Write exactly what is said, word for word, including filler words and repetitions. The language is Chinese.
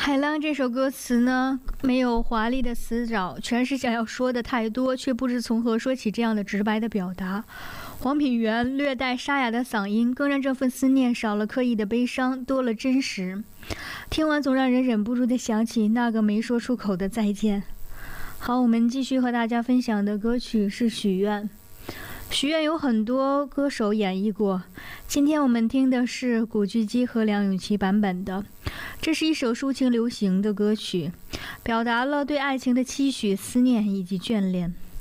海浪这首歌词呢，没有华丽的词藻，全是想要说的太多，却不知从何说起这样的直白的表达。黄品源略带沙哑的嗓音，更让这份思念少了刻意的悲伤，多了真实。听完总让人忍不住的想起那个没说出口的再见。好，我们继续和大家分享的歌曲是《许愿》。许愿有很多歌手演绎过，今天我们听的是古巨基和梁咏琪版本的。这是一首抒情流行的歌曲，表达了对爱情的期许、思念以及眷恋。